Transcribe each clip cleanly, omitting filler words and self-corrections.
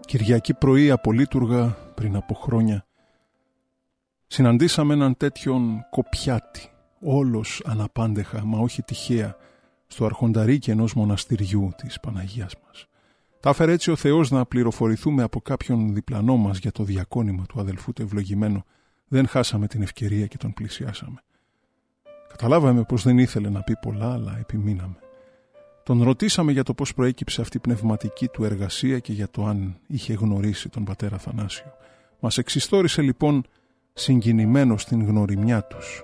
Κυριακή πρωί απολύτουργα πριν από χρόνια συναντήσαμε έναν τέτοιον κοπιάτη, όλος αναπάντεχα, μα όχι τυχαία, στο αρχονταρίκι ενός μοναστηριού της Παναγίας μας. Τα έφερε έτσι ο Θεός να πληροφορηθούμε από κάποιον διπλανό μας για το διακόνημα του αδελφού του ευλογημένου. Δεν χάσαμε την ευκαιρία και τον πλησιάσαμε. Καταλάβαμε πως δεν ήθελε να πει πολλά, αλλά επιμείναμε. Τον ρωτήσαμε για το πώς προέκυψε αυτή η πνευματική του εργασία και για το αν είχε γνωρίσει τον πατέρα Θανάσιο. Μας εξιστόρισε λοιπόν συγκινημένο στην γνωριμιά τους.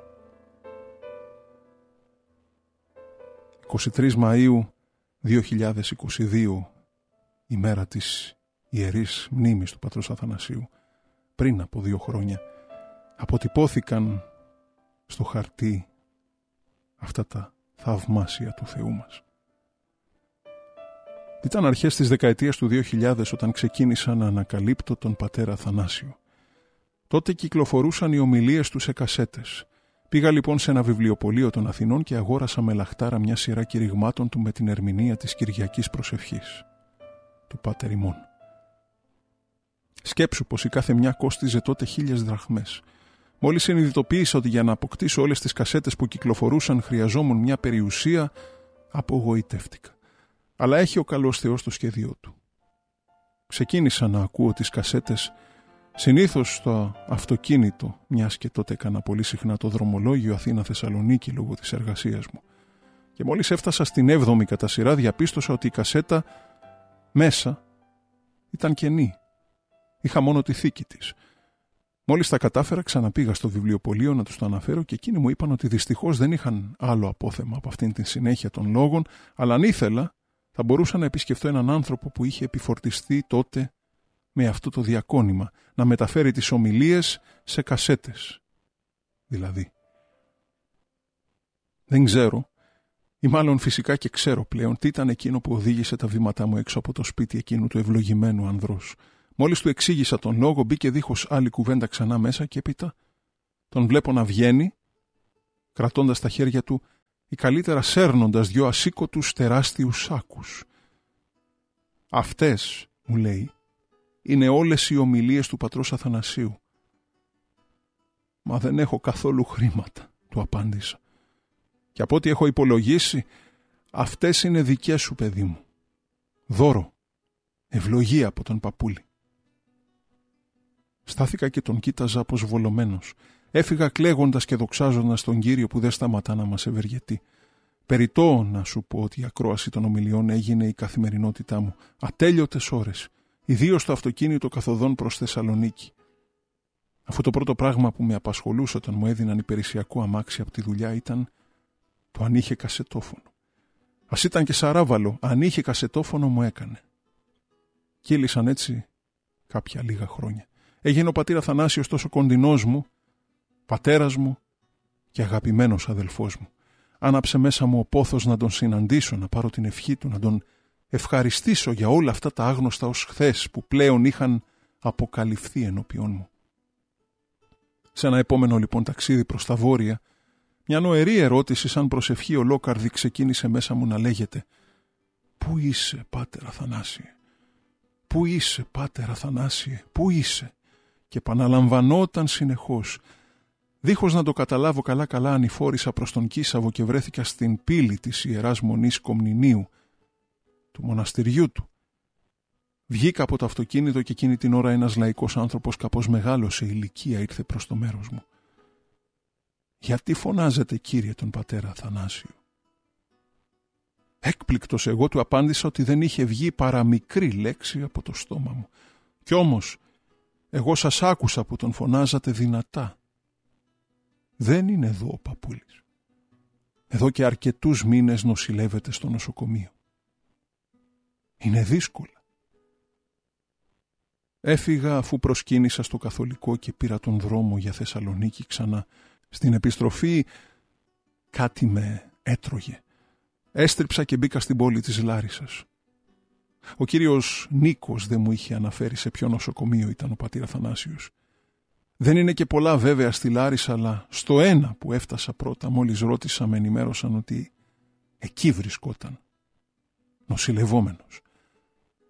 23 Μαΐου 2022, ημέρα της Ιερής Μνήμης του πατρός Αθανασίου, πριν από 2 χρόνια, αποτυπώθηκαν στο χαρτί αυτά τα θαυμάσια του Θεού μας. Ήταν αρχές της δεκαετίας του 2000 όταν ξεκίνησα να ανακαλύπτω τον πατέρα Θανάσιο. Τότε κυκλοφορούσαν οι ομιλίες του σε κασέτες. Πήγα λοιπόν σε ένα βιβλιοπωλείο των Αθηνών και αγόρασα με λαχτάρα μια σειρά κηρυγμάτων του με την ερμηνεία της Κυριακής Προσευχής, του Πάτερ ημών. Σκέψου πως η κάθε μια κόστιζε τότε 1.000 δραχμές. Μόλις συνειδητοποίησα ότι για να αποκτήσω όλες τις κασέτες που κυκλοφορούσαν χρειαζόμουν μια περιουσία, απογοητεύτηκα. Αλλά έχει ο καλός Θεός το σχέδιό του. Ξεκίνησα να ακούω τις κασέτες συνήθως στο αυτοκίνητο, μιας και τότε έκανα πολύ συχνά το δρομολόγιο Αθήνα-Θεσσαλονίκη λόγω της εργασίας μου. Και μόλις έφτασα στην 7η κατά σειρά διαπίστωσα ότι η κασέτα μέσα ήταν κενή. Είχα μόνο τη θήκη της. Μόλις τα κατάφερα ξαναπήγα στο βιβλιοπωλείο να τους το αναφέρω και εκείνοι μου είπαν ότι δυστυχώς δεν είχαν άλλο απόθεμα από αυτήν την συνέχεια των λόγων, αλλά αν ήθελα θα μπορούσα να επισκεφτώ έναν άνθρωπο που είχε επιφορτιστεί τότε με αυτό το διακόνημα, να μεταφέρει τις ομιλίες σε κασέτες. Δηλαδή. Δεν ξέρω, ή μάλλον φυσικά και ξέρω πλέον, τι ήταν εκείνο που οδήγησε τα βήματά μου έξω από το σπίτι εκείνου του ευλογημένου ανδρός. Μόλις του εξήγησα τον λόγο, μπήκε δίχως άλλη κουβέντα ξανά μέσα και έπειτα τον βλέπω να βγαίνει, κρατώντας στα χέρια του ή καλύτερα σέρνοντας 2 ασήκωτους τεράστιους σάκους. Αυτές, μου λέει, είναι όλες οι ομιλίες του πατρός Αθανασίου. Μα δεν έχω καθόλου χρήματα, του απάντησα. Και από ό,τι έχω υπολογίσει, αυτές είναι δικές σου, παιδί μου. Δώρο, ευλογία από τον παππούλη. Στάθηκα και τον κοίταζα αποσβολωμένος. Έφυγα κλαίγοντας και δοξάζοντας τον Κύριο που δεν σταματά να μας ευεργετεί. Περιττώ να σου πω ότι η ακρόαση των ομιλιών έγινε η καθημερινότητά μου. Ατέλειωτες ώρες, ιδίως στο αυτοκίνητο καθοδόν προς Θεσσαλονίκη. Αυτό το πρώτο πράγμα που με απασχολούσε όταν μου έδιναν υπηρεσιακό αμάξι από τη δουλειά ήταν το αν είχε κασετόφωνο. Ας ήταν και σαράβαλο, αν είχε κασετόφωνο μου έκανε. Κύλησαν έτσι κάποια λίγα χρόνια. Έγινε ο πατήρ Αθανάσιος τόσο κοντινός μου, πατέρας μου και αγαπημένος αδελφός μου. Άναψε μέσα μου ο πόθος να τον συναντήσω, να πάρω την ευχή του, να τον ευχαριστήσω για όλα αυτά τα άγνωστα ως χθες που πλέον είχαν αποκαλυφθεί ενώπιόν μου. Σε ένα επόμενο λοιπόν ταξίδι προς τα βόρεια, μια νοερή ερώτηση σαν προσευχή ολόκαρδη ξεκίνησε μέσα μου να λέγεται «Πού είσαι, Πάτερ Αθανάσιε, πού είσαι, Πάτερ Αθανάσιε, πού είσαι?» Και επαναλαμβανόταν συνεχώς. Δίχως να το καταλάβω καλά ανηφόρησα προς τον Κίσαβο και βρέθηκα στην πύλη της Ιεράς Μονής Κομνηνίου, του μοναστηριού του. Βγήκα από το αυτοκίνητο και εκείνη την ώρα ένας λαϊκός άνθρωπος κάπως μεγάλος σε ηλικία ήρθε προς το μέρος μου. «Γιατί φωνάζετε, Κύριε, τον πατέρα Αθανάσιο?» Έκπληκτος εγώ του απάντησα ότι δεν είχε βγει παρά μικρή λέξη από το στόμα μου. «Κι όμως, εγώ σας άκουσα που τον φωνάζατε δυνατά. Δεν είναι εδώ ο παππούλης. Εδώ και αρκετούς μήνες νοσηλεύεται στο νοσοκομείο. Είναι δύσκολα». Έφυγα αφού προσκύνησα στο καθολικό και πήρα τον δρόμο για Θεσσαλονίκη ξανά. Στην επιστροφή κάτι με έτρωγε. Έστριψα και μπήκα στην πόλη της Λάρισσας. Ο κύριος Νίκος δεν μου είχε αναφέρει σε ποιο νοσοκομείο ήταν ο πατήρ Αθανάσιος. Δεν είναι και πολλά βέβαια στη Λάρισα, αλλά στο ένα που έφτασα πρώτα, μόλις ρώτησα, με ενημέρωσαν ότι εκεί βρισκόταν, νοσηλευόμενος.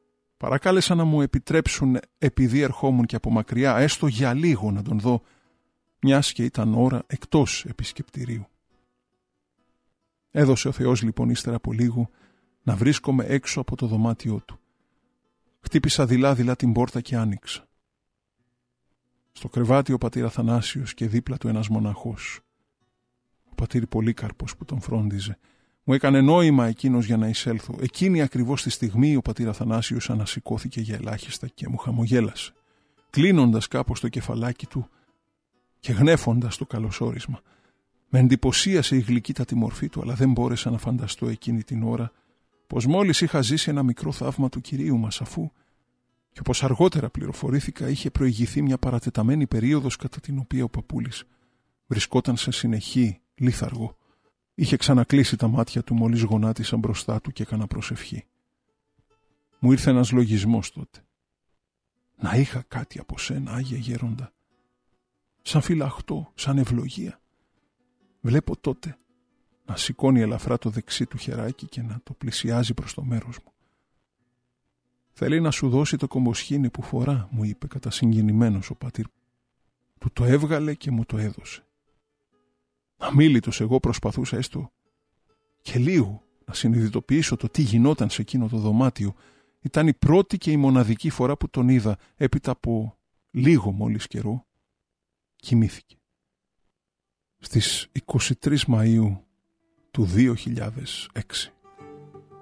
Παρακάλεσα να μου επιτρέψουν, επειδή ερχόμουν και από μακριά, έστω για λίγο να τον δω, μιας και ήταν ώρα εκτός επισκεπτηρίου. Έδωσε ο Θεός λοιπόν ύστερα από λίγο να βρίσκομαι έξω από το δωμάτιό του. Χτύπησα δειλά-δειλά την πόρτα και άνοιξα. Στο κρεβάτι ο πατήρ Αθανάσιος και δίπλα του ένας μοναχός. Ο πατήρ Πολύκαρπος που τον φρόντιζε. Μου έκανε νόημα εκείνος για να εισέλθω. Εκείνη ακριβώς τη στιγμή ο πατήρ Αθανάσιος ανασηκώθηκε για ελάχιστα και μου χαμογέλασε, κλείνοντας κάπως το κεφαλάκι του και γνέφοντας το καλωσόρισμα. Με εντυπωσίασε η γλυκύτατη μορφή του, αλλά δεν μπόρεσα να φανταστώ εκείνη την ώρα πως μόλις είχα ζήσει ένα μικρό θαύμα του Κυρίου μας, αφού, και όπως αργότερα πληροφορήθηκα, είχε προηγηθεί μια παρατεταμένη περίοδος κατά την οποία ο παππούλης βρισκόταν σε συνεχή λίθαργο. Είχε ξανακλείσει τα μάτια του μόλις γονάτισα μπροστά του και έκανα προσευχή. Μου ήρθε ένας λογισμός τότε. Να είχα κάτι από σένα, Άγιε Γέροντα, σαν φυλαχτό, σαν ευλογία. Βλέπω τότε να σηκώνει ελαφρά το δεξί του χεράκι και να το πλησιάζει προς το μέρος μου. Θέλει να σου δώσει το κομποσχήνι που φορά, μου είπε κατασυγκινημένος ο πατήρ. Του το έβγαλε και μου το έδωσε. Αμίλητος εγώ προσπαθούσα έστω και λίγο να συνειδητοποιήσω το τι γινόταν σε εκείνο το δωμάτιο. Ήταν η πρώτη και η μοναδική φορά που τον είδα. Έπειτα από λίγο μόλις καιρό κοιμήθηκε. Στις 23 Μαΐου του 2006.